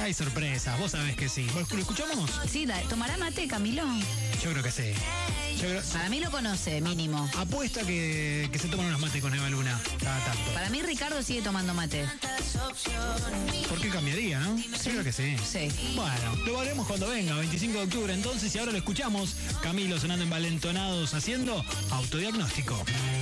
Hay sorpresas, vos sabés que sí. ¿Lo escuchamos? Sí, ¿tomará mate, Camilo? Yo creo que sí. Para mí lo conoce, mínimo. Apuesta que se toman unos mates con Eva Luna cada tanto. Para mí Ricardo sigue tomando mate. ¿Por qué cambiaría, no? Yo creo que sí. Sí. Bueno, lo veremos cuando venga, 25 de octubre entonces, y ahora lo escuchamos. Camilo sonando Envalentonados haciendo Autodiagnóstico.